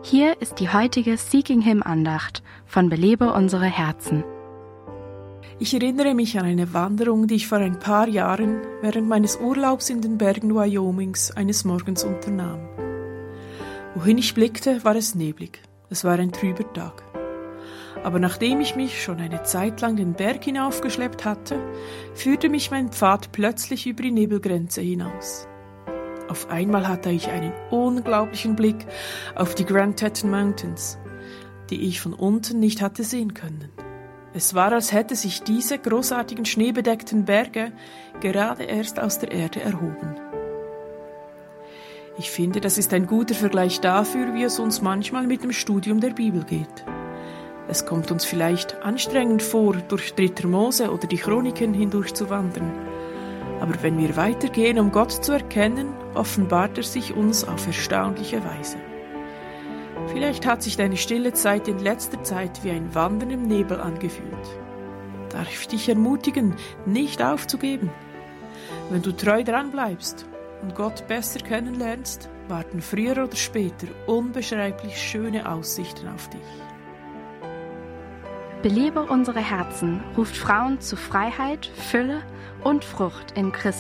Hier ist die heutige Seeking Him Andacht von Belebe unsere Herzen. Ich erinnere mich an eine Wanderung, die ich vor ein paar Jahren während meines Urlaubs in den Bergen Wyomings eines Morgens unternahm. Wohin ich blickte, war es neblig. Es war ein trüber Tag. Aber nachdem ich mich schon eine Zeit lang den Berg hinaufgeschleppt hatte, führte mich mein Pfad plötzlich über die Nebelgrenze hinaus. Auf einmal hatte ich einen unglaublichen Blick auf die Grand Teton Mountains, die ich von unten nicht hatte sehen können. Es war, als hätte sich diese großartigen schneebedeckten Berge gerade erst aus der Erde erhoben. Ich finde, das ist ein guter Vergleich dafür, wie es uns manchmal mit dem Studium der Bibel geht. Es kommt uns vielleicht anstrengend vor, durch 3. Mose oder die Chroniken hindurch zu wandern. Aber wenn wir weitergehen, um Gott zu erkennen, offenbart er sich uns auf erstaunliche Weise. Vielleicht hat sich deine stille Zeit in letzter Zeit wie ein Wandern im Nebel angefühlt. Darf ich dich ermutigen, nicht aufzugeben? Wenn du treu dran bleibst und Gott besser kennenlernst, warten früher oder später unbeschreiblich schöne Aussichten auf dich. Belebe unsere Herzen ruft Frauen zu Freiheit, Fülle und Frucht in Christus.